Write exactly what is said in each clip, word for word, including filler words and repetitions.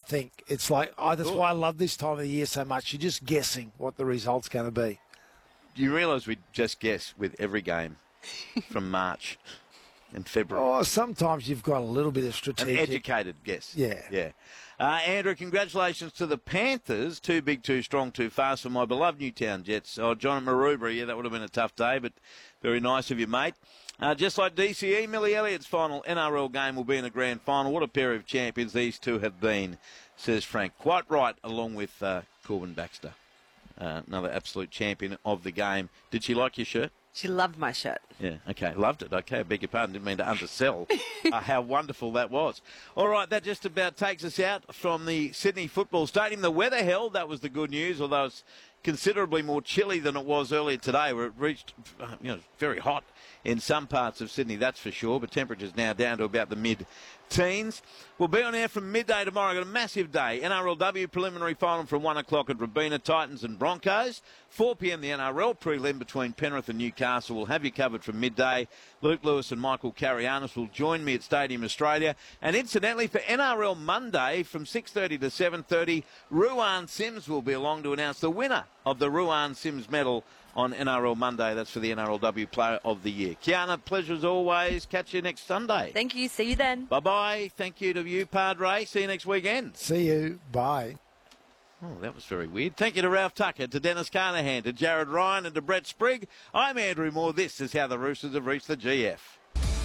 think. It's like, oh, that's why I love this time of the year so much. You're just guessing what the result's going to be. Do you realise we just guess with every game from March and February? Oh, sometimes you've got a little bit of An strategic. educated guess. Yeah. Yeah. Uh, Andrew, congratulations to the Panthers. Too big, too strong, too fast for my beloved Newtown Jets. Oh, John Maroubra, yeah, that would have been a tough day, but very nice of you, mate. Uh, just like D C E, Millie Elliott's final N R L game will be in the grand final. What a pair of champions these two have been, says Frank. Quite right, along with uh, Corbin Baxter, uh, another absolute champion of the game. Did she like your shirt? She loved my shirt. Yeah, okay, loved it. Okay, I beg your pardon, didn't mean to undersell uh, how wonderful that was. All right, that just about takes us out from the Sydney Football Stadium. The weather held, that was the good news, although it's considerably more chilly than it was earlier today, where it reached, uh, you know, very hot in some parts of Sydney, that's for sure, but temperatures now down to about the mid-teens. We'll be on air from midday tomorrow. Got a massive day. N R L W preliminary final from one o'clock at Rabina, Titans and Broncos. four p.m. the N R L prelim between Penrith and Newcastle. We'll have you covered from midday. Luke Lewis and Michael Carrianis will join me at Stadium Australia. And incidentally, for N R L Monday from six thirty to seven thirty, Ruan Sims will be along to announce the winner of the Ruan Sims medal on N R L Monday. That's for the N R L W Player of the Year. Kiana, pleasure as always. Catch you next Sunday. Thank you. See you then. Bye-bye. Thank you to you, Padre. See you next weekend. See you. Bye. Oh, that was very weird. Thank you to Ralph Tucker, to Dennis Carnahan, to Jared Ryan and to Brett Sprigg. I'm Andrew Moore. This is how the Roosters have reached the G F.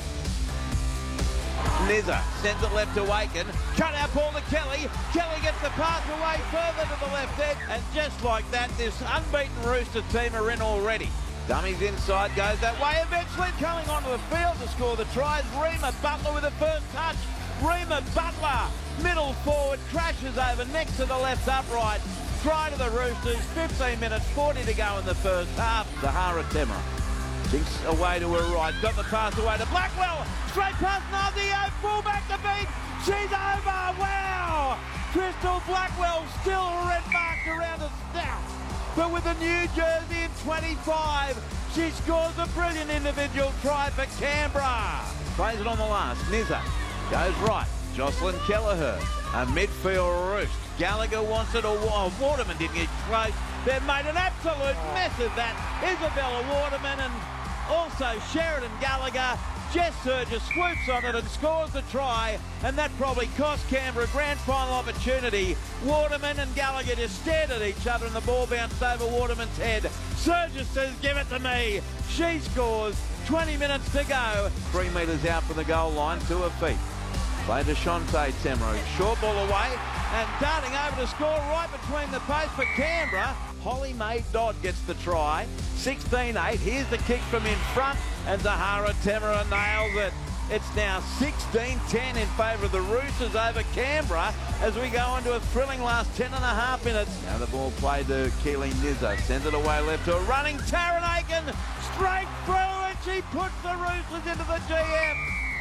Nizza sends it left to Waken. Cut out ball to Kelly. Kelly gets the pass away further to the left edge. And just like that, this unbeaten Rooster team are in already. Dummies inside, goes that way. Eventually coming onto the field to score the tries. Reema Butler with the first touch. Reema Butler, middle forward, crashes over next to the left upright. Try to the Roosters. fifteen minutes, forty to go in the first half. Zahara Temra. Jinks away to her right, got the pass away to Blackwell, straight past Nazio, fullback to beat, she's over, wow! Crystal Blackwell still red marked around the snout, but with a new jersey in twenty-five, she scores a brilliant individual try for Canberra. Plays it on the last, Nizza goes right, Jocelyn Kelleher, a midfield roost. Gallagher wants it, or oh, Waterman didn't get close. They've made an absolute mess of that. Isabella Waterman and also Sheridan Gallagher. Jess Surger swoops on it and scores the try, and that probably cost Canberra a grand final opportunity. Waterman and Gallagher just stared at each other and the ball bounced over Waterman's head. Surger says, give it to me. She scores. twenty minutes to go. Three metres out from the goal line, to her feet. Play to Shante Temro. Short ball away and darting over to score right between the posts for Canberra. Holly Mae Dodd gets the try. sixteen eight. Here's the kick from in front and Zahara Temra nails it. It's now sixteen ten in favour of the Roosters over Canberra as we go into a thrilling last ten and a half minutes. Now the ball played to Keeling Nizza. Sends it away left to a running Taryn Aiken. Straight through and she puts the Roosters into the G F.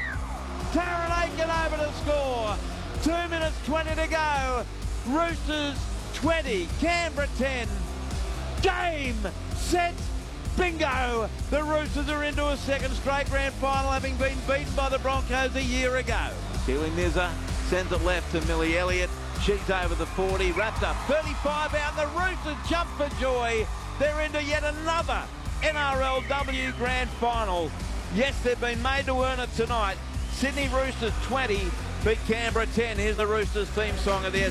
Taryn Aiken over to score. Two minutes twenty to go. Roosters twenty, Canberra ten. Game, set, bingo. The Roosters are into a second straight grand final, having been beaten by the Broncos a year ago. Keeling Nizza sends it left to Millie Elliott. She's over the forty, wrapped up thirty-five out. The Roosters jump for joy. They're into yet another N R L W grand final. Yes, they've been made to earn it tonight. Sydney Roosters twenty, beat Canberra ten. Here's the Roosters theme song of the